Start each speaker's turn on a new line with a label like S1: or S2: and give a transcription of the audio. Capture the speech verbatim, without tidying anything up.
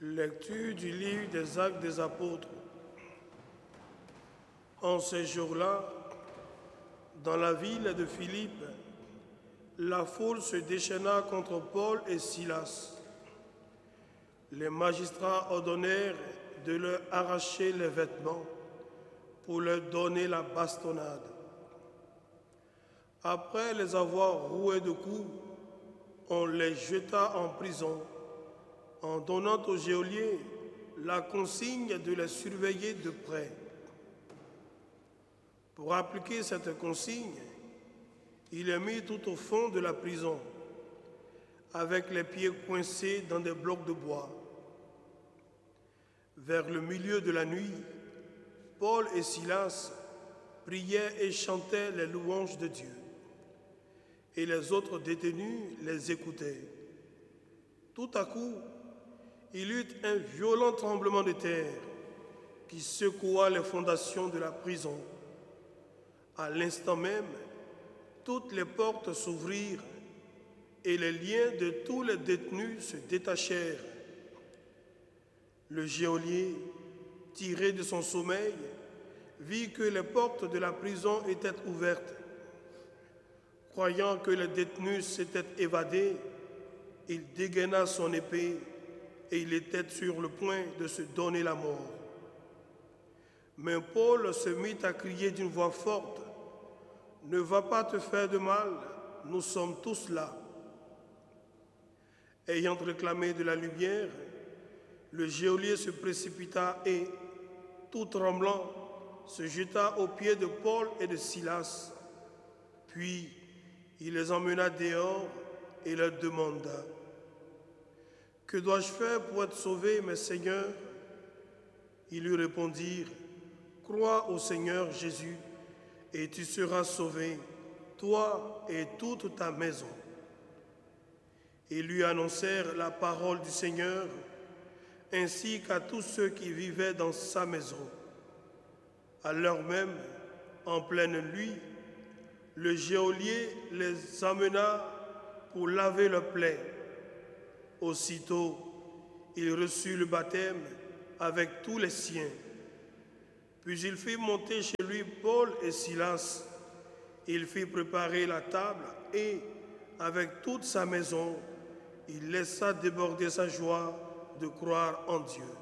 S1: Lecture du livre des Actes des Apôtres. En ces jours-là, dans la ville de Philippe, la foule se déchaîna contre Paul et Silas. Les magistrats ordonnèrent de leur arracher les vêtements pour leur donner la bastonnade. Après les avoir roués de coups, on les jeta en prison, en donnant au geôlier la consigne de les surveiller de près. Pour appliquer cette consigne, il est mis tout au fond de la prison, avec les pieds coincés dans des blocs de bois. Vers le milieu de la nuit, Paul et Silas priaient et chantaient les louanges de Dieu, et les autres détenus les écoutaient. Tout à coup, il y eut un violent tremblement de terre qui secoua les fondations de la prison. À l'instant même, toutes les portes s'ouvrirent et les liens de tous les détenus se détachèrent. Le geôlier, tiré de son sommeil, vit que les portes de la prison étaient ouvertes. Croyant que les détenus s'étaient évadés, il dégaina son épée et il était sur le point de se donner la mort. Mais Paul se mit à crier d'une voix forte, « Ne va pas te faire de mal, nous sommes tous là. » Ayant réclamé de la lumière, le geôlier se précipita et, tout tremblant, se jeta aux pieds de Paul et de Silas. Puis, il les emmena dehors et leur demanda, « Que dois-je faire pour être sauvé, mes seigneurs ?» Ils lui répondirent, « Crois au Seigneur Jésus, et tu seras sauvé, toi et toute ta maison. » Ils lui annoncèrent la parole du Seigneur, ainsi qu'à tous ceux qui vivaient dans sa maison. À l'heure même, en pleine nuit, le geôlier les amena pour laver leurs plaies. Aussitôt, il reçut le baptême avec tous les siens. Puis il fit monter chez lui Paul et Silas. Il fit préparer la table et, avec toute sa maison, il laissa déborder sa joie de croire en Dieu.